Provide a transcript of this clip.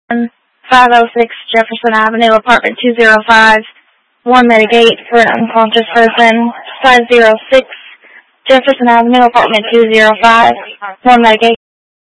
506 Jefferson Avenue, apartment 205. One mitigate for an unconscious person. 506 Jefferson Avenue, apartment 205. One mitigate.